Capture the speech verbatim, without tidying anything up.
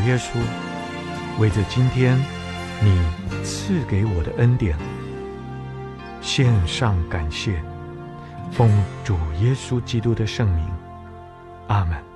耶稣，为着今天你赐给我的恩典，献上感谢，奉主耶稣基督的圣名，阿们。